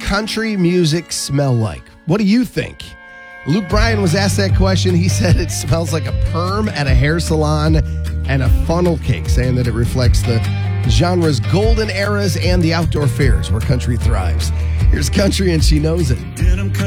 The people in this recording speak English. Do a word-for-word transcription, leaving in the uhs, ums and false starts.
country music smell like? What do you think? Luke Bryan was asked that question. He said it smells like a perm at a hair salon and a funnel cake, saying that it reflects the genre's golden eras and the outdoor fairs where country thrives. Here's Country and She Knows It.